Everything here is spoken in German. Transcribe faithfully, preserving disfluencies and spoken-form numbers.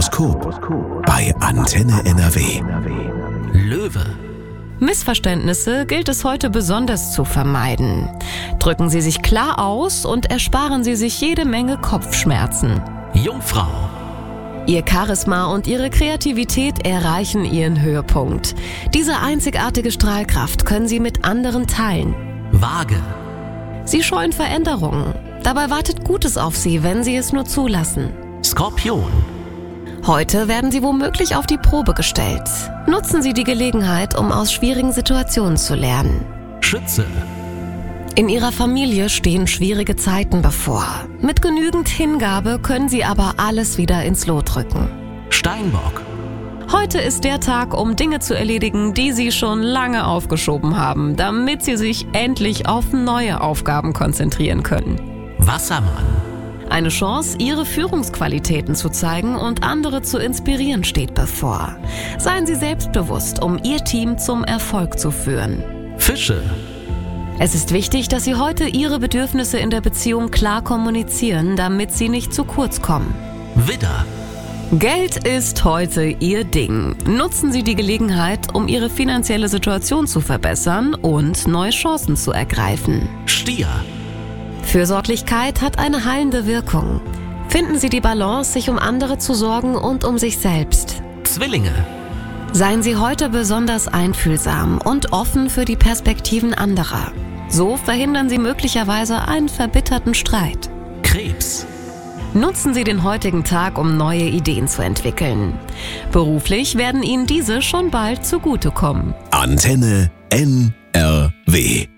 Horoskop bei Antenne N R W. Löwe. Missverständnisse gilt es heute besonders zu vermeiden. Drücken Sie sich klar aus und ersparen Sie sich jede Menge Kopfschmerzen. Jungfrau. Ihr Charisma und Ihre Kreativität erreichen ihren Höhepunkt. Diese einzigartige Strahlkraft können Sie mit anderen teilen. Waage. Sie scheuen Veränderungen. Dabei wartet Gutes auf Sie, wenn Sie es nur zulassen. Skorpion. Heute werden Sie womöglich auf die Probe gestellt. Nutzen Sie die Gelegenheit, um aus schwierigen Situationen zu lernen. Schütze. In Ihrer Familie stehen schwierige Zeiten bevor. Mit genügend Hingabe können Sie aber alles wieder ins Lot rücken. Steinbock. Heute ist der Tag, um Dinge zu erledigen, die Sie schon lange aufgeschoben haben, damit Sie sich endlich auf neue Aufgaben konzentrieren können. Wassermann. Eine Chance, Ihre Führungsqualitäten zu zeigen und andere zu inspirieren, steht bevor. Seien Sie selbstbewusst, um Ihr Team zum Erfolg zu führen. Fische. Es ist wichtig, dass Sie heute Ihre Bedürfnisse in der Beziehung klar kommunizieren, damit sie nicht zu kurz kommen. Widder. Geld ist heute Ihr Ding. Nutzen Sie die Gelegenheit, um Ihre finanzielle Situation zu verbessern und neue Chancen zu ergreifen. Stier. Fürsorglichkeit hat eine heilende Wirkung. Finden Sie die Balance, sich um andere zu sorgen und um sich selbst. Zwillinge. Seien Sie heute besonders einfühlsam und offen für die Perspektiven anderer. So verhindern Sie möglicherweise einen verbitterten Streit. Krebs. Nutzen Sie den heutigen Tag, um neue Ideen zu entwickeln. Beruflich werden Ihnen diese schon bald zugutekommen. Antenne N R W.